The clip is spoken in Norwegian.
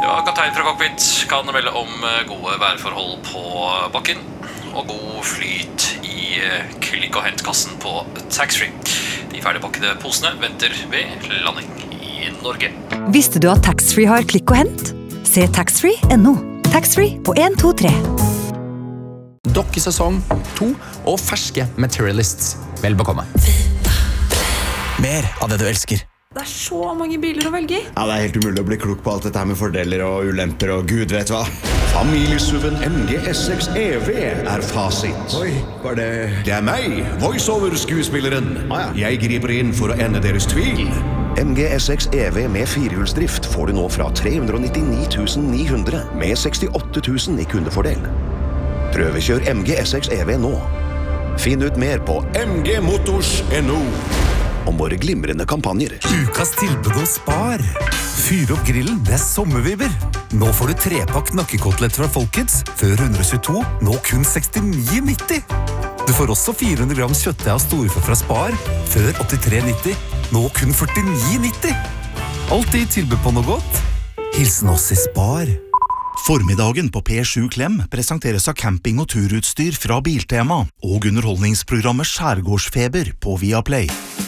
Ja, kaptein fra cockpit kan melde om gode værforhold på bakken og god flyt i klikk- og hentkassen på taxfree. De ferdigpakkede posene venter ved landing i Norge. Visste du at taxfree har klikk og hent? Se taxfree.no. Taxfree på 1, 2, 3. Dokkesesong 2 og ferske Materialists. Vel bekomme. Mer av det du elsker. Det så mange biler å velge i. Ja, det helt umulig å bli klok på alt dette her med fordeler og ulemper og gud vet hva. Familiesuven MG S6 EV fasit. Oi, var det... Det meg, voiceover-skuespilleren. Jeg griper inn for å ende deres tvil. MG S6 EV med firehjulsdrift får du nå fra 399 900 med 68 000 i kundefordel. Prøvekjør MG S6 EV nå. Finn ut mer på mgmotors.no. Om våre glimrende kampanjer. Ukas tilbud hos Spar. Fyr opp grillen, det sommerviber. Nå får du 3-pakk nakkekoteletter fra Folkets, før 122, nå kun 69,90. Du får også 400 gram kjøttdeig av storfe fra Spar, før 83,90, nå kun 49,90. Alltid tilbud på noe godt. Hilsen oss i Spar. Formiddagen på P7 Klem presenteres av camping- og turutstyr fra Biltema og underholdningsprogrammet Skjærgårdsfeber på Viaplay.